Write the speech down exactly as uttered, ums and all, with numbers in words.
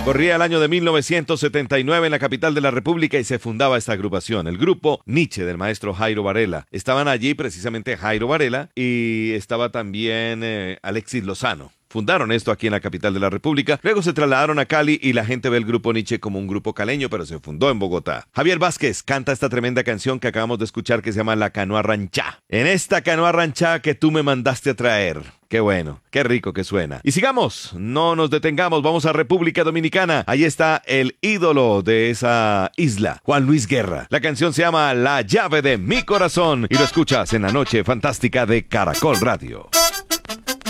Corría el año de mil novecientos setenta y nueve en la capital de la República y se fundaba esta agrupación, el grupo Nietzsche del maestro Jairo Varela. Estaban allí precisamente Jairo Varela y estaba también eh, Alexis Lozano. Fundaron esto aquí en la capital de la República, luego se trasladaron a Cali y la gente ve el grupo Nietzsche como un grupo caleño, pero se fundó en Bogotá. Javier Vázquez canta esta tremenda canción que acabamos de escuchar que se llama La Canoa Ranchá. En esta canoa ranchá que tú me mandaste a traer. Qué bueno, qué rico que suena. Y sigamos, no nos detengamos, vamos a República Dominicana. Ahí está el ídolo de esa isla, Juan Luis Guerra. La canción se llama La Llave de mi Corazón y lo escuchas en la noche fantástica de Caracol Radio.